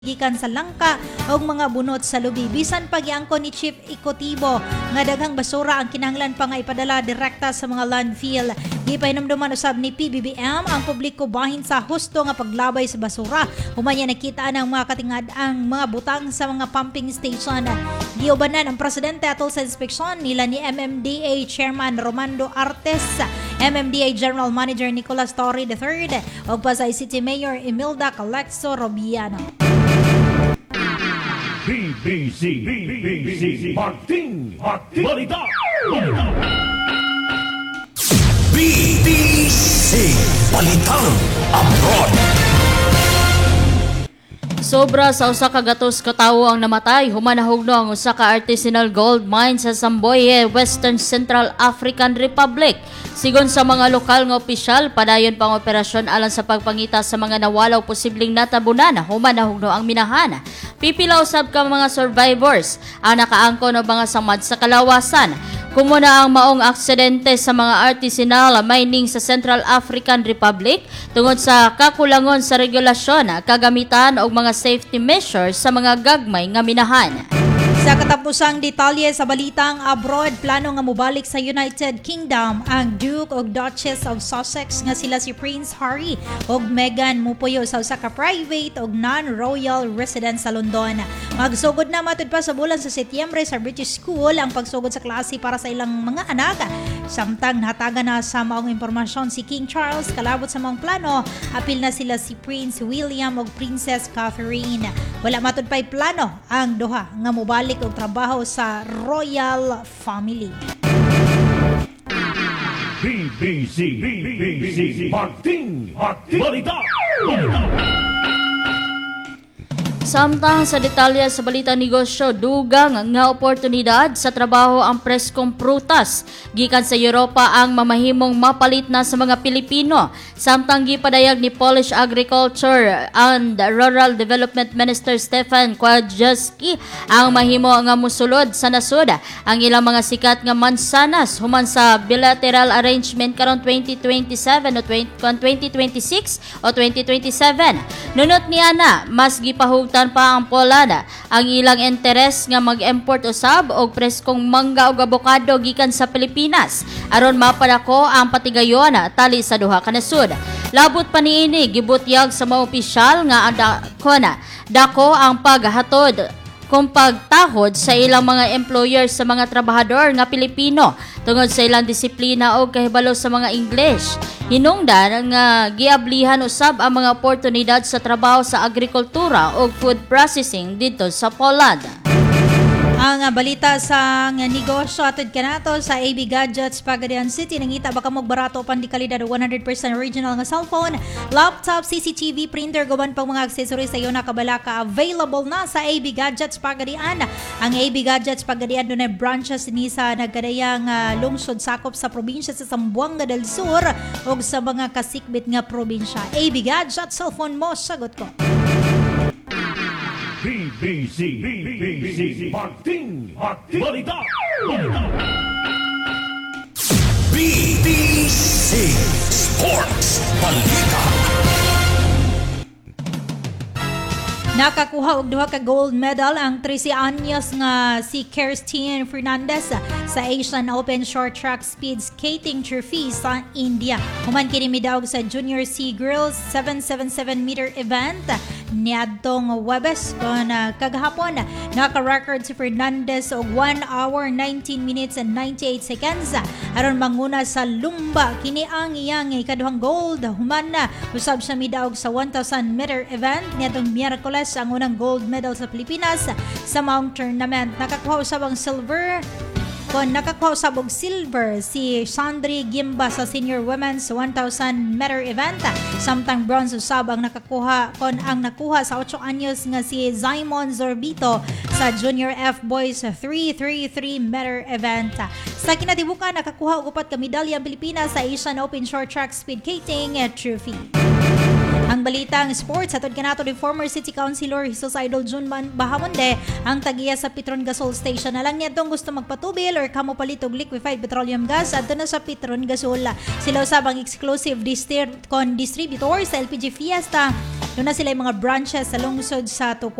gikan sa langka og mga bunot sa lubi. Bisan pagiangko ni Chief Ikotibo nga daghang basura ang kinahanglan pa nga ipadala direkta sa mga landfill. Gipahinumduman usab ni PBBM ang publiko bahin sa husto nga paglabay sa basura. Humanya nakita ng mga katingad ang mga butang sa mga pumping station. Giubanan ang presidente atol sa inspeksyon nila ni MMDA Chairman Romando Artes, MMDA General Manager Nicolas Torre III ug Pasay City Mayor Imelda Calexo Robiano. BBC Martin Balita. BBC Balitang Abroad. Sobra sa usa ka gatos ka tawo ang namatay humanahugno ang usa ka artisanal gold mine sa Samboye, Western Central African Republic. Sigon sa mga lokal nga opisyal, padayon pang operasyon alang sa pagpangita sa mga nawalaw posibleng natabunan humanahugno ang minahan. Pipila usab ka mga survivors ang nakaangkon og mga samad sa kalawasan. Kumuna ang maong aksidente sa mga artisanal mining sa Central African Republic tungod sa kakulangon sa regulasyon, kagamitan o mga safety measures sa mga gagmay nga minahan. Sa katapusang detalye sa balitang abroad, plano nga mobalik sa United Kingdom ang Duke ug Duchess of Sussex nga sila si Prince Harry ug Meghan mupuyo sa usa ka private ug non-royal residence sa London. Magsugod na matud pa sa bulan sa Setyembre sa British School ang pagsugod sa klase para sa ilang mga anak. Samtang nahatagan na sa maong impormasyon si King Charles kalabot sa maong plano, apil na sila si Prince William ug Princess Catherine. Wala matud pa'y plano ang duha nga mobalik og trabaho sa royal family. BBC Martin Balita. Samtang sa detalye sa balita negosyo, dugang nga oportunidad sa trabaho ang preskong prutas. Gikan sa Europa ang mamahimong mapalit na sa mga Pilipino. Samtang gipadayag ni Polish Agriculture and Rural Development Minister Stefan Kwiatkowski ang mahimo nga musulod sa nasud ang ilang mga sikat nga mansanas human sa bilateral arrangement karon 2027 o 2026 o 2027. Nunot niya na mas gipahugtan pa ang Poland ang ilang interes nga mag-import usab og preskong mangga ug abokado gikan sa Pilipinas aron mapadako ang patigayon tali sa duha ka nasud. Labot pa niini gibutyag sa mga opisyal nga dako ang paghatod kung pagtahod sa ilang mga employers sa mga trabahador nga Pilipino tungod sa ilang disiplina o kahibalo sa mga English. Hinungdan nga giablihan usab ang mga oportunidad sa trabaho sa agrikultura o food processing dito sa Poland. Ang balita sa negosyo atod kanato sa AB Gadgets Pagadian City nangita baka magbarato pan di kalidad 100% original nga cellphone, laptop, CCTV, printer guban pang mga accessories sa iyo na kabalaka available na sa AB Gadgets Pagadian. Ang AB Gadgets Pagadian dunay branches ni sa nagkadayang lungsod sakop sa probinsya sa Zamboanga del Sur ug sa mga kasikbit nga probinsya. AB Gadgets cellphone mo sagot ko. BBC Martin Balita. BBC Sports Balita. Nakakuha og duha ka gold medal ang 13 anyos nga si Kirsten Fernandez sa Asian Open Short Track Speed Skating Trophy sa India. Human kini midaog sa Junior C Girls 777 meter event niadtong Webes kon kagahapon. Naka-record si Fernandez og 1 hour 19 minutes and 98 seconds aron manguna sa lumba. Kini ang iyang ikaduhang gold. Human na usab siya midaog sa 1,000 meter event niadtong Miyerkules ang unang gold medal sa Pilipinas sa maong tournament. Nakakuha usab ang silver si Sandri Gimba sa Senior Women's 1,000 meter event. Samtang bronze usab ang nakuha sa 8 anyos nga si Simon Zorbito sa Junior F Boys 333 meter event. Sa kinatibukan nakakuha og 4 ka medalya ang Pilipinas sa Asian Open Short Track Speed Skating Trophy. Ang balitang sports, atod kanato ni former City Councilor Jesus Idol Jun Bahamonde ang tagiya sa Petron Gasol Station. Alang niya itong gusto magpatubil or kamo palit og liquefied petroleum gas at na sa Petron Gasol. Sila usabang exclusive distributor sa LPG Fiesta. Doon na sila yung mga branches sa lungsod sa Tuco.